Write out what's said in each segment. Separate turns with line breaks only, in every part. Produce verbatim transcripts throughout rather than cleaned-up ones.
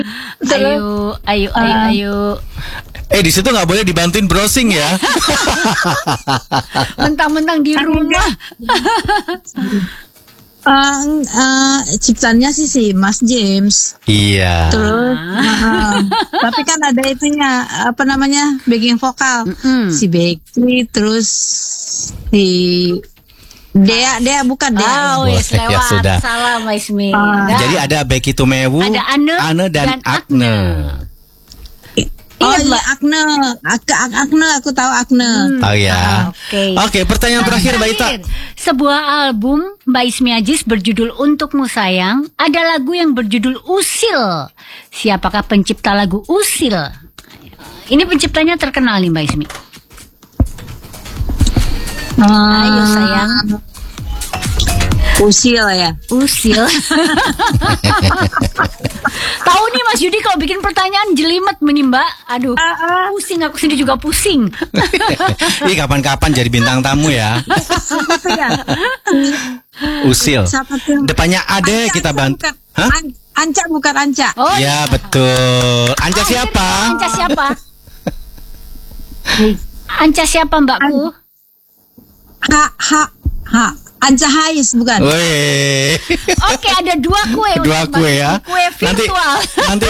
Ayo, ayo, ayo, ayo.
Eh, di situ nggak boleh dibantuin browsing ya.
Mentang-mentang di rumah.
Uh, uh, ciptanya sih si Mas James.
Iya.
Terus, uh, tapi kan ada itunya apa namanya backing vokal
Mm-mm.
si Becky, terus si Dea, Dea bukan Dea.
Oh, wis
Ya,
lewat.
sudah.
Salah, Mbak Ismi.
Ah.
Dah.
Jadi ada Becky Tumewu,
Ada Ane
dan,
dan
Agne.
Oh
Ingat,
iya
Mbak?
Agne, Ak- Ak- Agne aku tahu Agne.
Tahu ya.
Oke.
Oke, pertanyaan terakhir Mbak Ita.
Terakhir, sebuah album Mbak Ismi Aziz berjudul Untukmu Sayang, ada lagu yang berjudul Usil. Siapakah pencipta lagu Usil? Ini penciptanya terkenal nih Mbak Ismi. Ayo sayang.
Usil ya.
Usil. Tahu nih Mas Yudi kalau bikin pertanyaan jelimet nih Mbak. Aduh, pusing aku sendiri juga pusing.
Ih, kapan-kapan jadi bintang tamu ya. Usil.
Siapa tuh?
Depannya Ade kita bantu.
Bukan.
Hah?
An- Anca bukan Anca.
Oh,
Ya, betul. Anca siapa?
Anca siapa? Anca siapa Mbakku?
Ha ha ha. Anca Hais bukan.
Woi.
Oke, ada dua kue.
Dua
untuk
kue
Mbak-
ya.
Kue
Nanti
virtual.
nanti.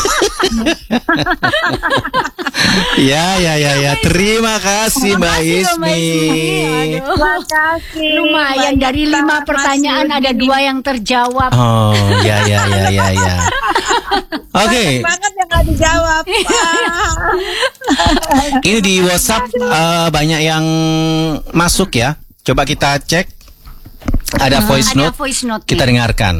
Ya, ya, ya, ya. Terima kasih Mbak
Makasih loh, Mbak
Ismi.
Ismi. Aduh.
Makasih.
Lumayan
Mbak
dari
Ita,
lima
Mas
pertanyaan
Yudi.
ada dua yang terjawab.
Oh, ya, ya, ya, ya, ya. Oke.
Banget yang gak dijawab.
Ini di WhatsApp eh, banyak yang masuk ya. Coba kita cek. Ada voice
Ada
note.
voice note.
Kita dengarkan.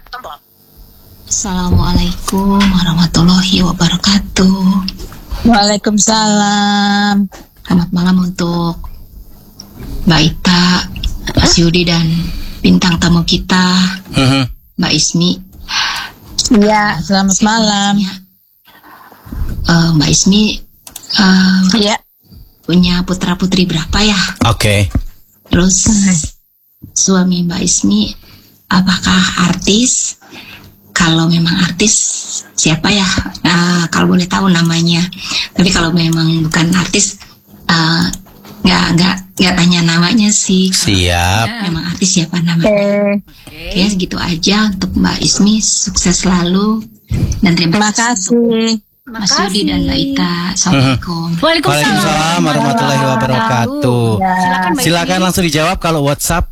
Assalamualaikum warahmatullahi wabarakatuh.
Waalaikumsalam.
Selamat malam untuk Mbak Ita, Mas Yudi dan bintang tamu kita
Mhm.
Mbak Ismi.
Iya, selamat malam.
Eh, Mbak Ismi eh,
Iya.
punya putra putri berapa ya?
Oke.
Terus suami Mbak Ismi apakah artis? Kalau memang artis siapa ya? Eh, kalau boleh tahu namanya. Tapi kalau memang bukan artis eh, nggak nggak nggak tanya namanya sih.
Siap.
Memang artis siapa namanya?
Oke.
Oke, segitu aja untuk Mbak Ismi. Sukses selalu dan terima
Terima
kasih untuk
kasih.
Mas Yudi dan Mbak Ita. Assalamualaikum.
Waalaikumsalam warahmatullahi wabarakatuh.
Silakan, Mbak
Silakan
Ismi.
langsung dijawab kalau WhatsApp.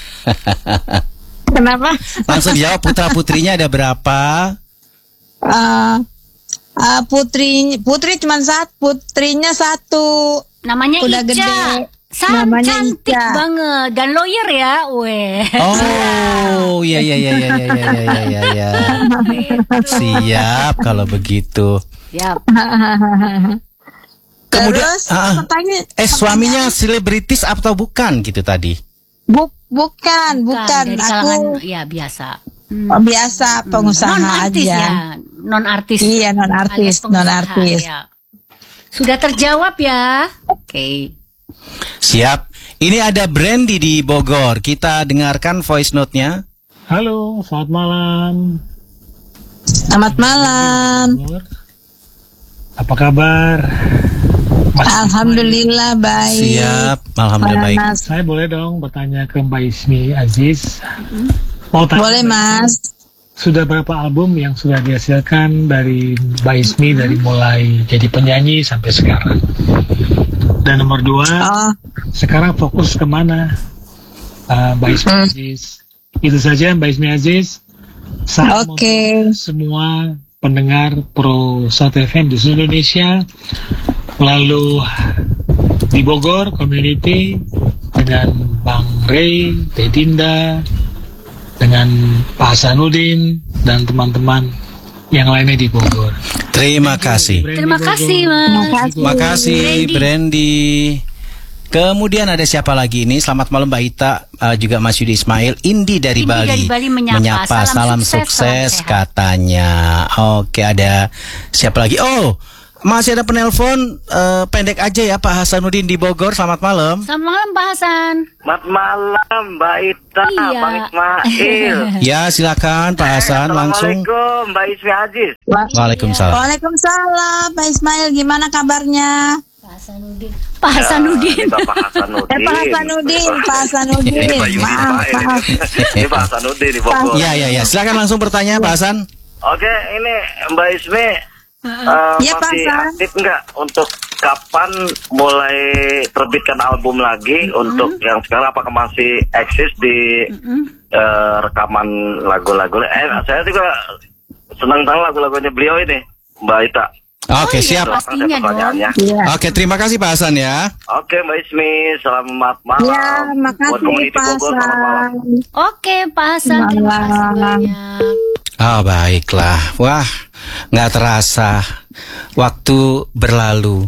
Kenapa?
Langsung dijawab putra putrinya ada berapa?
Uh, uh, putri putri cuma satu, putrinya satu.
Namanya
Udah
Ica.
gede.
San,
Namanya
cantik
Ica.
banget dan lawyer ya, weh.
Oh, iya, iya, iya, iya, iya, iya, iya, iya, iya. Siap kalau begitu.
Yap.
Kemudian,
Terus
ah, ah.
pertanyaan
Eh, suaminya selebritis atau bukan gitu tadi?
bu, bukan, bukan,
dari
aku
kalangan ya biasa. Hmm.
biasa pengusaha
non artis
aja.
ya, non artis.
Iya, non artis,
alias pengusaha,
non artis.
ya. Sudah terjawab ya. Oke.
Siap. Ini ada Brandy di Bogor. Kita dengarkan voice note-nya.
Halo, selamat malam.
Selamat malam.
Apa kabar? Mas
Alhamdulillah baik.
Siap. Alhamdulillah baik.
Mas.
Saya boleh dong bertanya ke Mbak Ismi Aziz. Mau tanya,
Boleh Mas.
sudah berapa album yang sudah dihasilkan dari Mbak Ismi dari mulai jadi penyanyi sampai sekarang? Dan nomor dua,
Oh,
sekarang fokus kemana uh, Mbak Ismi
Hmm.
Aziz? Itu saja Mbak Ismi Aziz. Salam
Oke.
untuk semua pendengar Pro satu F M di seluruh Indonesia. Lalu di Bogor Community dengan Bang Ray, Teh Dinda, dengan Pak Hasanuddin dan teman-teman yang lainnya di Bogor.
Terima kasih.
Terima kasih, Mas.
Terima kasih Brandy. Kemudian ada siapa lagi ini? Selamat malam Mbak Ita, uh, juga Mas Yudi Ismail. Indi dari
Indi
Bali.
dari Bali menyapa.
Salam,
Salam
sukses,
sukses, salam sehat.
katanya. Oke, ada siapa lagi? Oh, masih ada penelpon eh, pendek aja ya Pak Hasanuddin di Bogor. Selamat malam.
Selamat malam Pak Hasan.
Selamat malam Mbak Ita,
Iya.
Bang Ismail.
Ya silakan Pak Hasan langsung.
Assalamualaikum Mbak Ismi Aziz.
Waalaikumsalam.
Waalaikumsalam, Pak Ismail, gimana kabarnya?
Pak Hasanuddin. Pak Hasanuddin.
Ya, ini Bapak Hasanuddin.
Eh, Pak Hasanuddin, Pak Hasanuddin.
Ini Pak Yudi
Maaf,
Ismail.
maaf.
Ini Pak Hasanuddin di Bogor.
Ya ya ya, silakan langsung bertanya Pak Hasan.
Oke, ini Mbak Ismi uh,
Iya, Pak
masih
Hasan.
aktif nggak untuk kapan mulai terbitkan album lagi untuk yang sekarang, apakah masih eksis di eh, rekaman lagu-lagu? Eh, saya juga senang tahu lagu-lagunya beliau ini, Mbak Ita.
Oke,
Oh, iya,
siap.
pastinya
Saya
dong.
pertanyaannya.
Iya.
Oke, terima kasih Pak Hasan ya.
Oke Mbak Ismi, selamat malam.
Ya,
Buat
makasih
Community
Pak
Bogor, selamat malam.
Hasan.
Oke Pak Hasan, terima kasih
Malam.
banyak.
Oh baiklah, wah nggak terasa waktu berlalu.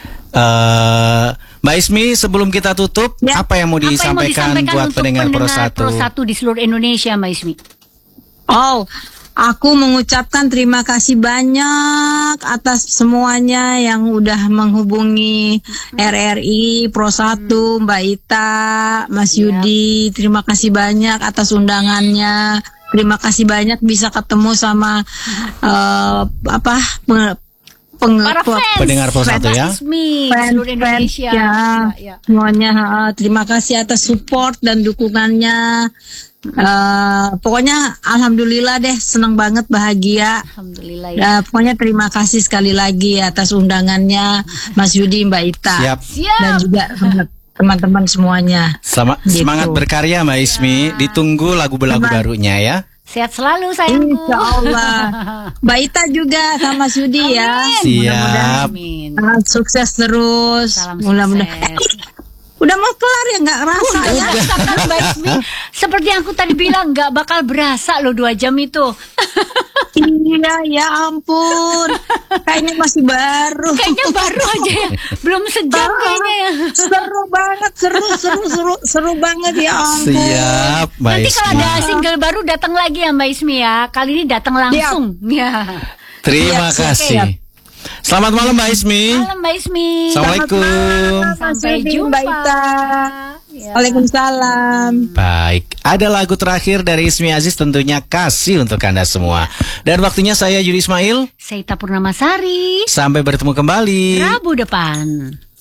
Eh, Mbak Ismi, sebelum kita tutup,
Ya.
apa yang mau
Apa yang mau
disampaikan
disampaikan
buat
untuk
pendengar Pro
pendengar
Satu?
Pro Satu di seluruh Indonesia Mbak Ismi?
Oh, aku mengucapkan terima kasih banyak atas semuanya yang udah menghubungi R R I, Pro satu, Mbak Ita, Mas
Iya.
Yudi. Terima kasih banyak atas undangannya. Terima kasih banyak bisa ketemu sama eh, apa peng, peng-
Para
pe-
fans.
Pendengar Pro Satu
Mbak
ya.
Ismi,
fans,
seluruh
fans,
Indonesia.
ya,
Ya, ya.
semuanya. eh, terima kasih atas support dan dukungannya. Eh, pokoknya alhamdulillah deh, senang banget, bahagia.
Alhamdulillah ya.
Ya, pokoknya terima kasih sekali lagi atas undangannya Mas Yudi, Mbak Ita,
Siap.
Siap.
dan juga teman-teman semuanya.
Sama,
Gitu.
semangat berkarya Mbak Ismi. Ditunggu lagu-lagu
Semangat.
barunya ya.
Sehat selalu sayangku.
Insya Allah. Mbak Ita juga sama Mas Yudi ya.
Siap.
Amin.
Ah, sukses terus.
Salam
Mudah-mudahan.
sukses.
Udah mau kelar ya, nggak rasa ya?
Rasakan Mbak Ismi. Seperti yang aku tadi bilang, nggak bakal berasa loh dua jam itu.
Iya, ya ampun. Kayaknya masih baru.
Kayaknya baru aja ya. Belum sejam kayaknya ya.
Seru banget, seru, seru, seru, seru banget ya ampun.
Siap Mbak
Nanti kalau
Ismi.
ada single baru datang lagi ya Mbak Ismi ya. Kali ini datang langsung. Ya.
Terima
Siap, siap,
kasih.
siap.
Selamat malam Mbak Ismi.
Malam Mbak Ismi.
Assalamualaikum.
Sampai
Mas Yudi,
jumpa.
Mbak Ita.
Ya.
Waalaikumsalam.
Baik, ada lagu terakhir dari Ismi Aziz, tentunya kasih untuk Anda semua. Dan waktunya saya Yudi Ismail.
Saya Ita Purnamasari.
Sampai bertemu kembali.
Rabu depan.